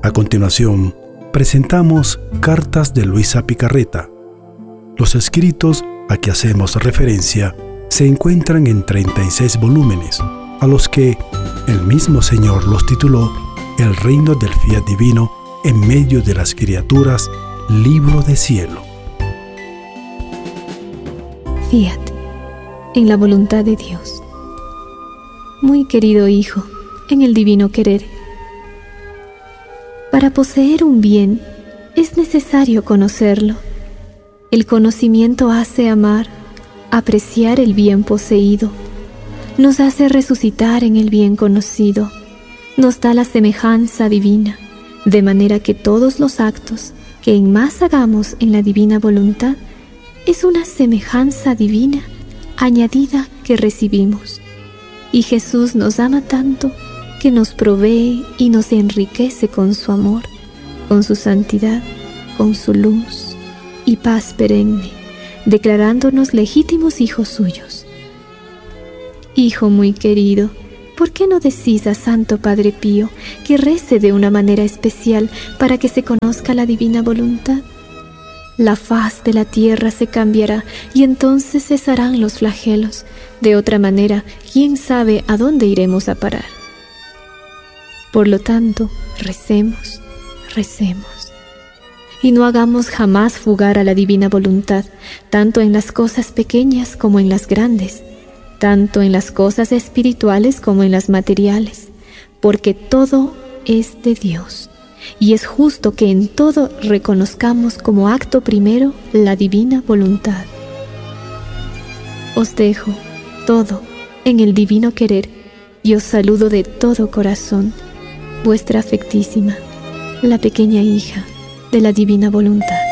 A continuación, presentamos Cartas de Luisa Picarreta. Los escritos a que hacemos referencia se encuentran en 36 volúmenes, a los que el mismo Señor los tituló El reino del fiat divino en medio de las criaturas, libro de cielo. Fiat, en la voluntad de Dios. Muy querido Hijo, en el divino querer. Para poseer un bien es necesario conocerlo. El conocimiento hace amar, apreciar el bien poseído. Nos hace resucitar en el bien conocido. Nos da la semejanza divina, de manera que todos los actos que en más hagamos en la divina voluntad es una semejanza divina añadida que recibimos. Y Jesús nos ama tanto que nos provee y nos enriquece con su amor, con su santidad, con su luz y paz perenne, declarándonos legítimos hijos suyos. Hijo muy querido, ¿por qué no decís a Santo Padre Pío que rece de una manera especial para que se conozca la divina voluntad? La faz de la tierra se cambiará y entonces cesarán los flagelos. De otra manera, ¿quién sabe a dónde iremos a parar? Por lo tanto, recemos, recemos. Y no hagamos jamás fugar a la divina voluntad, tanto en las cosas pequeñas como en las grandes, tanto en las cosas espirituales como en las materiales, porque todo es de Dios, y es justo que en todo reconozcamos como acto primero la divina voluntad. Os dejo todo en el divino querer, y os saludo de todo corazón, vuestra afectísima, la pequeña hija de la divina voluntad.